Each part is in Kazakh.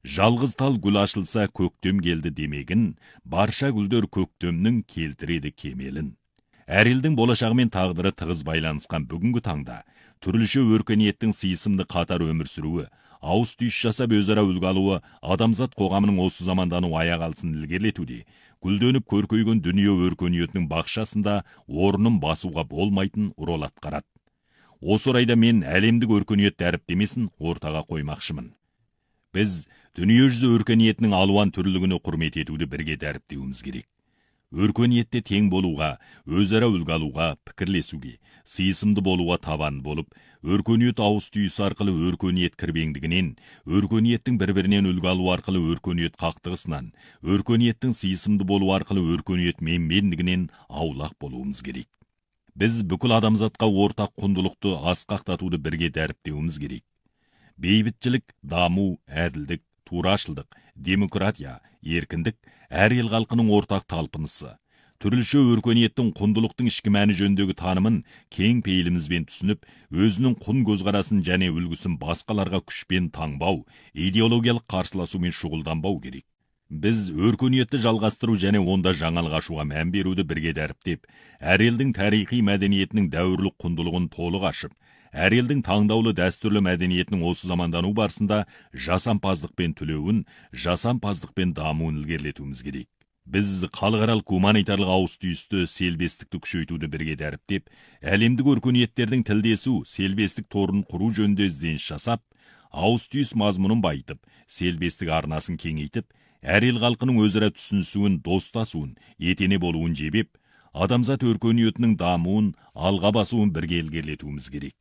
Жалғыз тал гүл ашылса көктем келді демегін, барша гүлдер көктемнің келтіреді кемелін. Әр елдің болашағы мен тағдыры тығыз байланысқан бүгінгі таңда, түрліше өркениеттің сыйсымды қатар өмір сүруі, ауыс түйіс жасап өзара үлгі алуы адамзат қоғамының осы замандану аяқ алысын ілгерілетуде, гүлденіп көркейген дүние өркениетінің бақшасында орнын басуға болмайтын рол атқарады. Осы орайда мен әлемдік өркениет дәріптемесін ортаға қоймақшымын. Біз дүниежүзі өркениетінің алуан түрлігіне құрмет етуді бірге дәріптеуіміз керек. Өркениетте тең болуға, өзара үлгі алуға, пікірлесуге, сыйсымды болуға табан болып, өркениет ауыс түйісі арқылы өркениет кірбеңдігінен, өркениеттің бір-бірінен үлгі алу арқылы өркениет қақтығысынан, өркениеттің сыйсымды болу арқылы өркениет менмендігінен аулақ болуымыз керек. Біз бүкіл адамзатқа ортақ құндылықты асқақтатуды бірге дәріптеуіміз керек. Бейбітшілік, даму, әділдік, турашылдық, демократия, еркіндік әр ел халқының ортақ талпынысы. Түрліше өркениеттің құндылықтың ішкі мәні жөніндегі танымын кең пейілімізбен түсініп, өзінің құн көзқарасын және үлгісін басқаларға күшпен таңбау, идеологиялық қарсыласумен шұғылданбау керек. Біз өркениетті жалғастыру және онда жаңалық ашуға мән беруді бірге дәріптеп, әр елдің тарихи мәдениетінің дәуірлік құндылығын толық ашып, әр елдің таңдаулы дәстүрлі мәдениетінің осы замандану барысында жасампаздықпен түлеуін, жасампаздықпен дамуын ілгерілетуіміз керек. Біз халықаралық гуманитарлық ауыс түйісті, селбестікті күшейтуді бірге дәріптеп, әлемдік өркениеттердің тілдесу, селбестік торын құру жөнінде ізденіс жасап, ауыс түйіс мазмұнын байытып, селбестік арнасын кеңейтіп, әр ел халқының өзара түсінісуін, достасуын, етене болуын жебеп, адамзат өркениетінің дамуын, алға басуын бірге ілгерілетуіміз керек.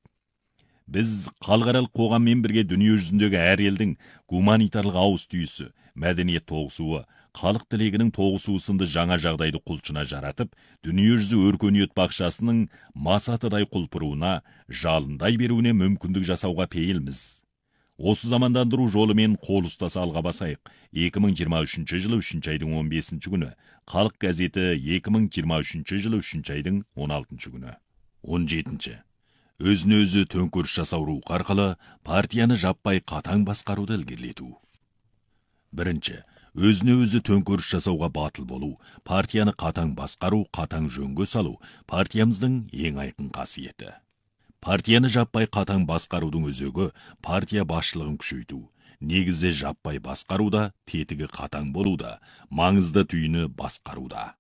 Біз халықаралық қоғаммен бірге дүние жүзіндегі әр елдің гуманитарлық ауыс түйісі, мәдениет тоғысуы, халық тілегінің тоғысуы сынды жаңа жағдайды құлшына жаратып, дүние жүзі өркениет бақшасының масатыдай құлпыруына, жалындай беруіне мүмкіндік жасауға пейілміз. Осы замандандыру жолымен қол ұстаса алға басайық. 2023 жылы 3 айдың 15 күні. Халық газеті 2023 жылы 3 айдың 16 күні. 17. Өзіне өзі төңкеріс жасау рухы арқылы партияны жаппай қатаң басқаруды ілгерілету. 1. Өзіне өзі төңкеріс жасауға батыл болу, партияны қатаң басқару, қатаң жөнге салу партиямыздың ең айқын қасиеті. Партияны жаппай қатаң басқарудың өзегі партия басшылығын күшейту. Негізі жаппай басқаруда, тетігі қатаң болуда, маңызды түйіні басқаруда.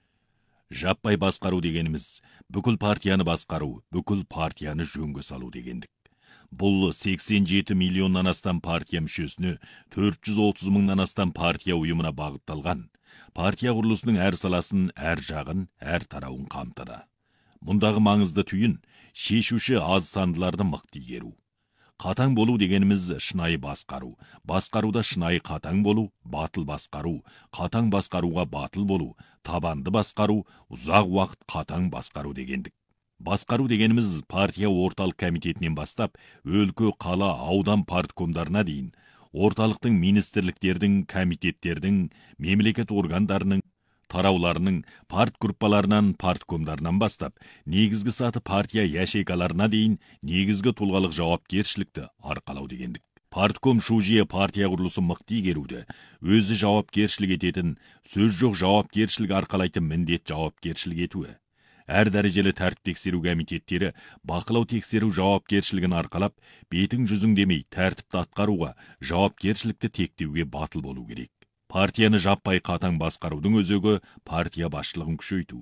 Жаппай басқару дегеніміз бүкіл партияны басқару, бүкіл партияны жөнге салу дегендік. Бұл 87 миллионнан астам партия мүшесіне 430 мыңнан астам партия ұйымына бағытталған. Партия құрылысының әр саласын, әр жағын, әр тарауын қамтыды. Мұндағы маңызды түйін шешуші аз сандыларды мықты игеру. Қатаң болу дегеніміз шынайы басқару. Басқаруда шынайы қатаң болу, батыл басқару. Қатаң басқаруға батыл болу, табанды басқару, ұзақ уақыт қатаң басқару дегендік. Басқару дегеніміз партия орталық комитетінен бастап, өлкө, қала, аудан парткомдарына дейін, орталықтың министрліктердің, комитеттердің, мемлекет органдарының, тарауларының, партгруппаларынан, парткомдарынан бастап, негізгі саты партия яшейкаларына дейін негізгі тұлғалық жауапкершілікті арқалау дегендік. Партком шужие партия құрылысы мықты игеруді, өзі жауапкершілік ететін, сөз жоқ жауапкершілік арқалайтын міндет жауапкершілік етуі. Әр дәрежелі тәртіп тексеру комитеттері бақылау тексеру жауапкершілігін арқалап, бетің жүзің демей тәртіпті атқаруға, жауапкершілікті тектеуге батыл болу керек. Партияны жаппай қатаң басқарудың өзегі партия басшылығын күшейту.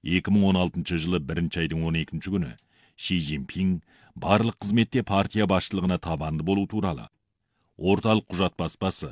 2016 жылы 1 айдың 12 күні Ши Цзиньпин барлық қызметте партия басшылығына табанды болу туралы орталық құжат баспасы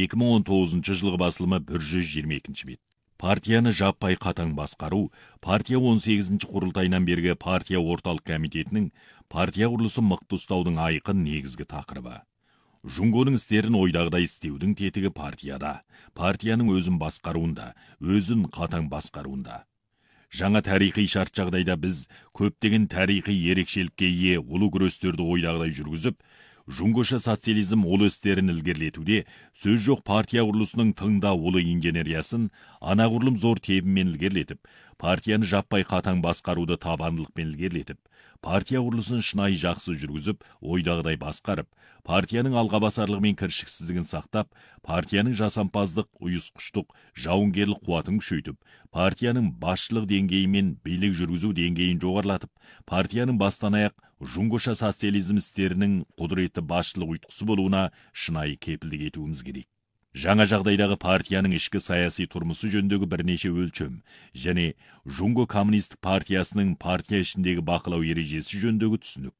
2019 жылғы басылымы 122 бет. Партияны жаппай қатаң басқару, партия 18 құрылтайынан бергі партия орталық комитетінің партия құрылысын мықты ұстаудың айқын негізгі тақырыбы. Жұңгоның істерін ойдағыдай істеудің тетігі партияда, партияның өзін басқаруында, өзін қатаң басқаруында. Жаңа тарихи шарт жағдайда біз көптеген тарихи ерекшелікке ие ұлы күрестерді ойдағыдай жүргізіп, Жұңгоша социализм ұлы істерін ілгерілетуде, сөз жоқ партия құрылысының тыңда ұлы инженериясын анағұрлым зор тебіммен ілгерілетіп, партияны жаппай қатаң басқаруды табандылықпен ілгерілетіп, партия құрылысын шынайы жақсы жүргізіп, ойдағыдай басқарып, партияның алғабасарлығы мен кіршіксіздігін сақтап, партияның жасампаздық, ұйысқыштық, жауынгерлік қуатын күшейтіп, партияның басшылық деңгейі мен билік жүргізу деңгейін жоғарлатып, партияның бастан аяқ жұңғыша социализм істерінің құдіретті басшылық ұйытқысы болуына шынайы кепілдік етуіміз керек. Жаңа жағдайдағы партияның ішкі саяси тұрмысы жөніндегі бірнеше өлшем және Жұңго коммунистік партиясының партия ішіндегі бақылау ережесі жөніндегі түсінік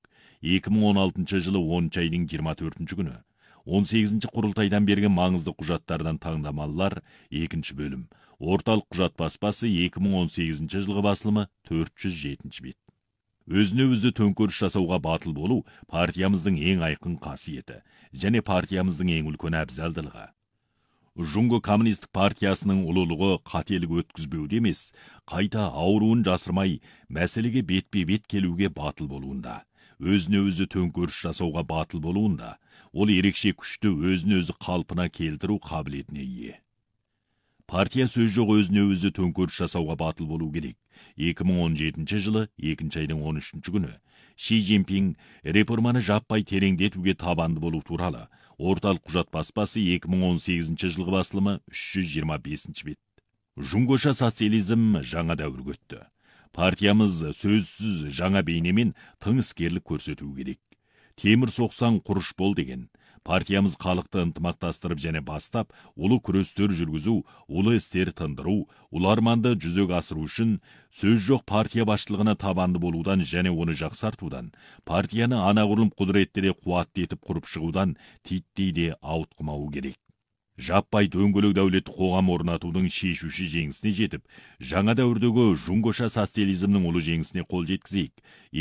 2016 жылы 10 айдың 24 күні 18 құрылтайдан берген маңызды құжаттардан таңдамалылар 2 бөлім. Орталық құжат баспасы 2018 жылғы басылымы 407 бет. Өзіне өзі төңкеріс жасауға батыл болу партиямыздың ең айқын қасиеті және партиямыздың ең үлкен әбзалдылығы. Жұңго коммунистік партиясының ұлылығы қателік өткізбеуде емес, қайта ауруын жасырмай, мәселеге бетпе-бет келуге батыл болуында, өзіне өзі төңкеріс жасауға батыл болуында, ол ерекше күшті өзіне өзі қалпына келтіру қабілетіне ие. Партия сөз жоқ өзіне өзі төңкеріс жасауға батыл болу керек. 2017 жылы 2 айдың 13 күні Ши Цзиньпин реформаны жаппай тереңдетуге табанды болу туралы орталық құжат баспасы 2018 жылғы басылымы 325 бет. Жұңғыша социализм жаңа дәуір өтті. Партиямыз сөзсіз жаңа бейнемен тың іскерлік көрсету керек. Темір соқсан құрыш бол деген. Партиямыз халықты ынтымақтастырып және бастап, ұлы күрестер жүргізу, ұлы істер тындыру, ұлы арманды жүзеге асыру үшін сөз жоқ партия басшылығына табанды болудан және оны жақсартудан, партияны анағұрлым құдіреттіре қуатты етіп құрып шығудан титтей де ауытқымау керек. Жаппай дөңгелек дәулетті қоғам орнатудың шешуші жеңісіне жетіп, жаңа дәуірдегі жұңғыша социализмнің ұлы жеңісіне қол жеткізейік.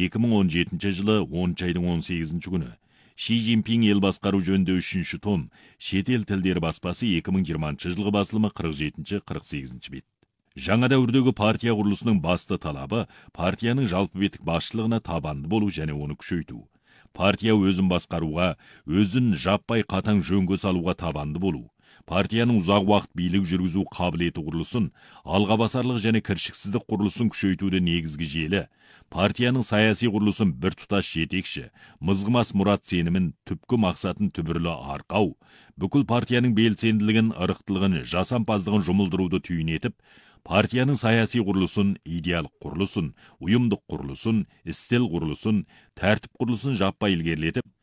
2017 жылы 10 айдың 18 күні Ши Цзиньпин ел басқару жөнінде 3-ші том, шетел тілдері баспасы 2020 жылғы басылымы 47-48 бет. Жаңа дәуірдегі партия құрылысының басты талабы партияның жалпы бетік басшылығына табанды болу және оны күшейту. Партия өзін басқаруға, өзін жаппай қатаң жөнге салуға табанды болу. Партияның ұзақ уақыт билік жүргізу қабілеті құрылысын, алғабасарлық және кіршіксіздік құрылысын күшейтуді негізгі желі, партияның саяси құрылысын бір тұтас жетекші, мызғымас мұрат сенімін, түпкі мақсатын түбірлі арқау, бүкіл партияның белсенділігін, ырықтылығын, жасампаздығын жұмылдыруды түйін етіп, партияның саяси құрылысын, идеялық құрылысын, ұйымдық құрылысын, істел құрылысын, тәртіп құрылысын жаппай ілгерілетіп,